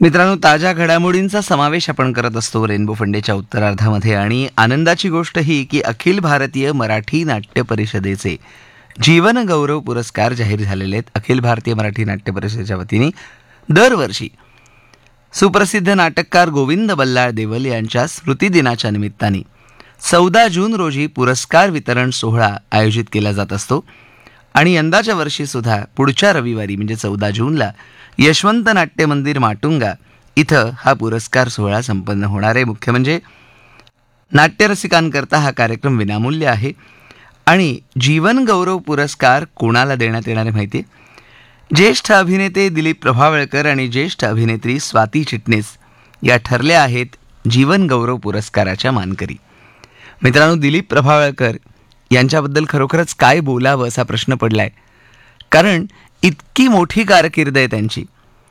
मित्रांनो, ताज्या घडामोडींचा समावेश आपण करत असतो रेनबो फंडेच्या उत्तरार्धामध्ये. आणि आनंदाची गोष्ट ही की अखिल भारतीय मराठी नाट्य परिषदेचे जीवन गौरव पुरस्कार जाहीर झालेले आहेत. अखिल भारतीय मराठी नाट्य परिषदेच्या वतीने दरवर्षी सुप्रसिद्ध नाटककार गोविंद बल्लाळ देवल यांच्या स्मृतिदिनाच्या निमित्ताने 14 जून रोजी पुरस्कार वितरण सोहळा आयोजित केला जात असतो. आणि यंदाच्या वर्षी सुद्धा पुढच्या रविवारी म्हणजे 14 जूनला यशवंत नाट्य मंदिर माटुंगा इथं हा पुरस्कार सोहळा संपन्न होणार आहे. मुख्य म्हणजे नाट्यरसिकांकरता हा कार्यक्रम विनामूल्य आहे. आणि जीवन गौरव पुरस्कार कोणाला देण्यात येणार आहे माहिती आहे? ज्येष्ठ अभिनेते दिलीप प्रभावळकर आणि ज्येष्ठ अभिनेत्री स्वाती चिटणीस या ठरल्या आहेत जीवन गौरव पुरस्काराच्या मानकरी. मित्रांनो, दिलीप प्रभावळकर यांच्याबद्दल खरोखरच काय बोलावं असा प्रश्न पडलाय. कारण इतकी मोठी कारकीर्द आहे त्यांची.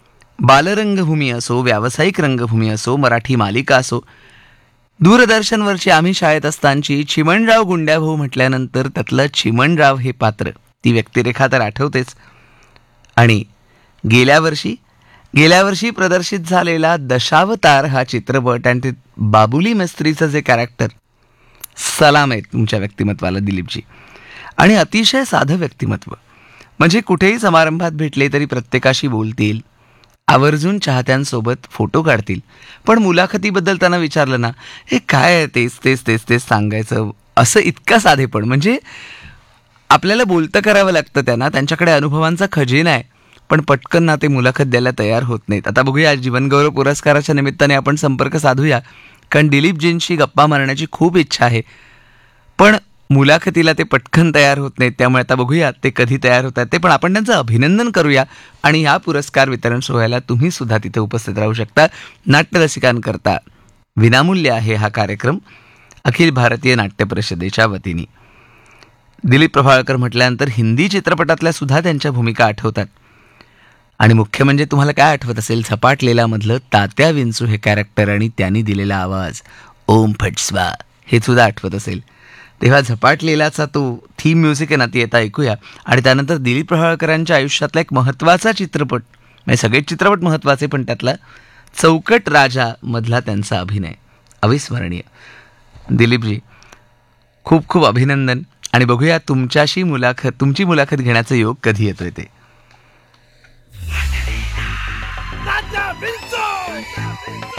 बालरंगभूमी असो, व्यावसायिक रंगभूमी असो, मराठी मालिका असो, दूरदर्शनवरची आम्ही शाळेत असतानाची चिमणराव गुंड्याभाऊ म्हटल्यानंतर त्यातलं चिमणराव हे पात्र, ती व्यक्तिरेखा तर आठवतेच. आणि गेल्या वर्षी प्रदर्शित झालेला दशावतार हा चित्रपट आणि ते बाबुली मिस्त्रीचं जे कॅरेक्टर, सलाम आहे तुमच्या व्यक्तिमत्वाला दिलीपजी. आणि अतिशय साधं व्यक्तिमत्व, म्हणजे कुठेही समारंभात भेटले तरी प्रत्येकाशी बोलतील, आवर्जून चाहत्यांसोबत फोटो काढतील. पण मुलाखतीबद्दल त्यांना विचारलं ना, हे काय आहे तेच तेच तेच तेच सांगायचं, असं इतकं साधेपण. म्हणजे आपल्याला बोलतं करावं लागतं त्यांना, त्यांच्याकडे अनुभवांचा खजिना आहे, पण पटकन ना ते मुलाखत द्यायला तयार होत नाहीत. आता बघूया, जीवनगौरव पुरस्काराच्या निमित्ताने आपण संपर्क साधूया, कारण दिलीपजींशी गप्पा मारण्याची खूप इच्छा आहे, पण मुलाखतीला ते पटकन तयार होत नाहीत. त्यामुळे आता बघूया ते कधी तयार होतात ते, पण आपण त्यांचं अभिनंदन करूया. आणि या पुरस्कार वितरण सोहळ्याला तुम्ही सुद्धा तिथे उपस्थित राहू शकता. नाट्यरसिकांकरता विनामूल्य आहे हा कार्यक्रम अखिल भारतीय नाट्य परिषदेच्या वतीने. दिलीप प्रभावळकर म्हटल्यानंतर हिंदी चित्रपटातल्या सुद्धा त्यांच्या भूमिका आठवतात. आणि मुख्य म्हणजे तुम्हाला काय आठवत असेल, झपाटलेला मधलं तात्या विंचू हे कॅरेक्टर आणि त्यांनी दिलेला आवाज ओम फटस्वा हे सुद्धा आठवत असेल. तेव्हा झपाटलेलाचा तो थीम म्युझिक आहे ना, ती आता ऐकूया. आणि त्यानंतर दिलीप प्रभावळकरांच्या आयुष्यातला एक महत्त्वाचा चित्रपट, म्हणजे सगळेच चित्रपट महत्त्वाचे, पण त्यातला चौकट राजा मधला त्यांचा अभिनय अविस्मरणीय. दिलीपजी, खूप खूप अभिनंदन. आणि बघूया तुमची मुलाखत घेण्याचा योग कधी येतोय ते. Nata Vinzo!